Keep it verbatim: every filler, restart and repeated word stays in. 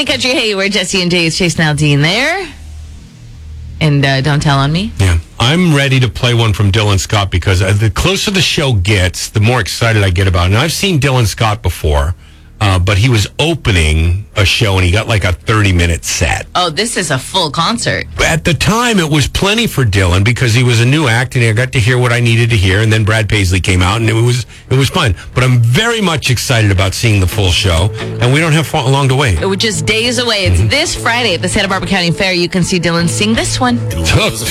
Sunny Country. Hey, we're Jesse and Jay. It's Chase and Aldine there. And uh, don't tell on me. Yeah. I'm ready to play one from Dylan Scott because uh, the closer the show gets, the more excited I get about it. Now, I've seen Dylan Scott before, uh, but he was opening a show and he got like a thirty-minute set. Oh, this is a full concert. At the time, it was plenty for Dylan because he was a new act and I got to hear what I needed to hear. And then Brad Paisley came out and it was it was fun. But I'm very much excited about seeing the full show. And we don't have far, long to wait. We're just days away. It's mm-hmm. this Friday at the Santa Barbara County Fair. You can see Dylan sing this one. Took